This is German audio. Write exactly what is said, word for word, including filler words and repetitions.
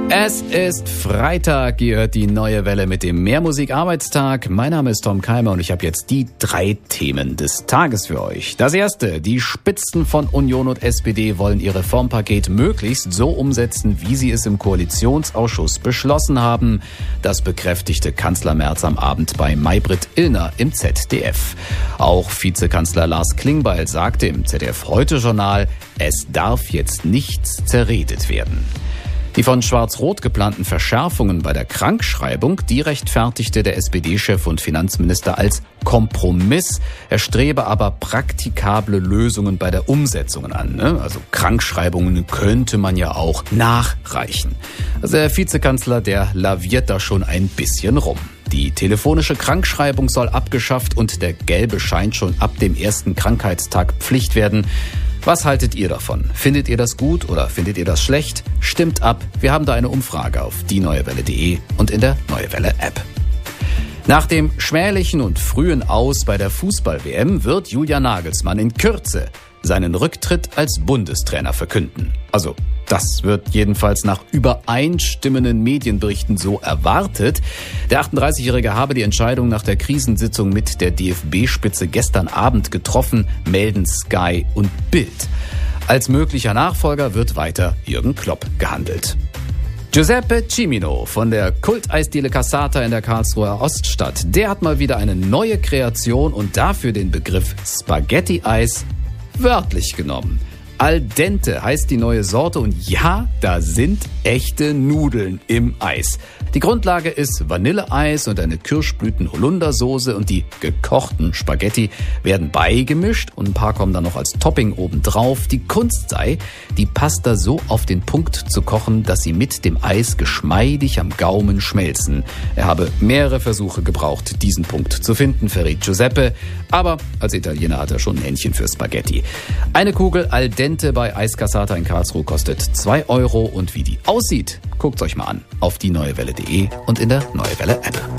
Es ist Freitag, ihr hört die neue Welle mit dem Mehrmusik-Arbeitstag. Mein Name ist Tom Keimer und ich habe jetzt die drei Themen des Tages für euch. Das erste, die Spitzen von Union und S P D wollen ihr Reformpaket möglichst so umsetzen, wie sie es im Koalitionsausschuss beschlossen haben. Das bekräftigte Kanzler Merz am Abend bei Maybrit Illner im Z D F. Auch Vizekanzler Lars Klingbeil sagte im Z D F-Heute-Journal, es darf jetzt nichts zerredet werden. Die von Schwarz-Rot geplanten Verschärfungen bei der Krankschreibung, die rechtfertigte der S P D-Chef und Finanzminister als Kompromiss. Er strebe aber praktikable Lösungen bei der Umsetzung an. Ne? Also Krankschreibungen könnte man ja auch nachreichen. Also der Vizekanzler, der laviert da schon ein bisschen rum. Die telefonische Krankschreibung soll abgeschafft und der gelbe Schein schon ab dem ersten Krankheitstag Pflicht werden. Was haltet ihr davon? Findet ihr das gut oder findet ihr das schlecht? Stimmt ab. Wir haben da eine Umfrage auf die neue welle punkt de und in der Neue Welle App. Nach dem schmählichen und frühen Aus bei der Fußball-W M wird Julian Nagelsmann in Kürze seinen Rücktritt als Bundestrainer verkünden. Also, das wird jedenfalls nach übereinstimmenden Medienberichten so erwartet. Der achtunddreißigjährige habe die Entscheidung nach der Krisensitzung mit der D F B-Spitze gestern Abend getroffen, melden Sky und Bild. Als möglicher Nachfolger wird weiter Jürgen Klopp gehandelt. Giuseppe Cimino von der Kulteisdiele Cassata in der Karlsruher Oststadt, der hat mal wieder eine neue Kreation und dafür den Begriff Spaghetti-Eis wörtlich genommen. Al dente heißt die neue Sorte und ja, da sind echte Nudeln im Eis. Die Grundlage ist Vanilleeis und eine Kirschblüten-Holundersoße und die gekochten Spaghetti werden beigemischt und ein paar kommen dann noch als Topping obendrauf. Die Kunst sei, die Pasta so auf den Punkt zu kochen, dass sie mit dem Eis geschmeidig am Gaumen schmelzen. Er habe mehrere Versuche gebraucht, diesen Punkt zu finden, verrät Giuseppe. Aber als Italiener hat er schon ein Händchen für Spaghetti. Eine Kugel Al dente bei Eis Cassata in Karlsruhe kostet zwei Euro und wie die aussieht, guckt's euch mal an auf die neue welle punkt de und in der Neue Welle App.